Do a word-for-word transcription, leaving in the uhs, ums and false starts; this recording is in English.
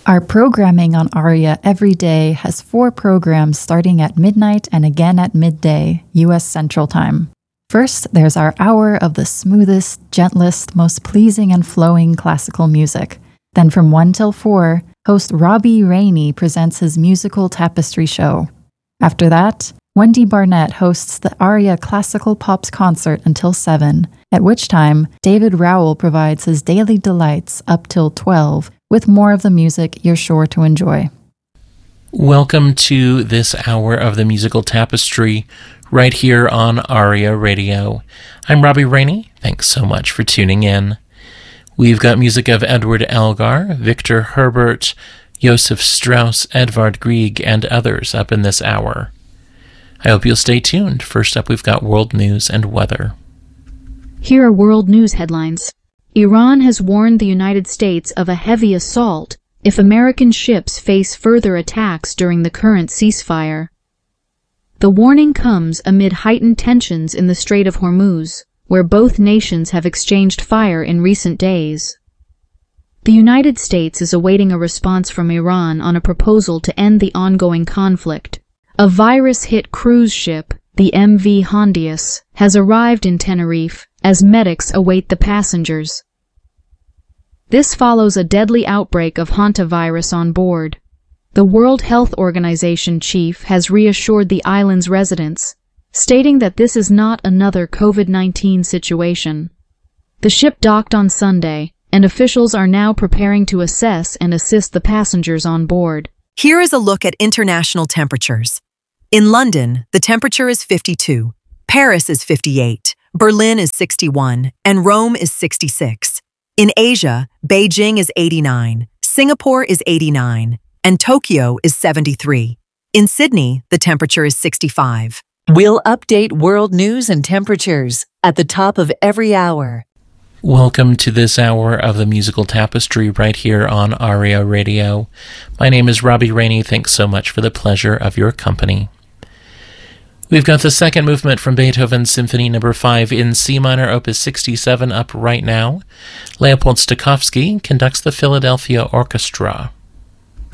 Our programming on ARIA every day has four programs starting at midnight and again at midday, U S Central Time. First, there's our hour of the smoothest, gentlest, most pleasing and flowing classical music. Then from one till four, host Robbie Rainey presents his musical tapestry show. After that, Wendy Barnett hosts the ARIA Classical Pops concert until seven, at which time David Rowell provides his daily delights up till twelve, with more of the music you're sure to enjoy. Welcome to this hour of the musical tapestry right here on ARIA Radio. I'm Robbie Rainey. Thanks so much for tuning in. We've got music of Edward Elgar, Victor Herbert, Joseph Strauss, Edvard Grieg, and others up in this hour. I hope you'll stay tuned. First up, we've got world news and weather. Here are world news headlines. Iran has warned the United States of a heavy assault if American ships face further attacks during the current ceasefire. The warning comes amid heightened tensions in the Strait of Hormuz, where both nations have exchanged fire in recent days. The United States is awaiting a response from Iran on a proposal to end the ongoing conflict. A virus-hit cruise ship, the M V Hondius, has arrived in Tenerife as medics await the passengers. This follows a deadly outbreak of hantavirus on board. The World Health Organization chief has reassured the island's residents, stating that this is not another COVID nineteen situation. The ship docked on Sunday, and officials are now preparing to assess and assist the passengers on board. Here is a look at international temperatures. In London, the temperature is fifty-two, Paris is fifty-eight, Berlin is sixty-one, and Rome is sixty-six. In Asia, Beijing is eighty-nine, Singapore is eighty-nine, and Tokyo is seventy-three. In Sydney, the temperature is sixty-five. We'll update world news and temperatures at the top of every hour. Welcome to this hour of the musical tapestry right here on ARIA Radio. My name is Robbie Rainey. Thanks so much for the pleasure of your company. We've got the second movement from Beethoven's Symphony Number five in C minor, Opus sixty-seven, up right now. Leopold Stokowski conducts the Philadelphia Orchestra.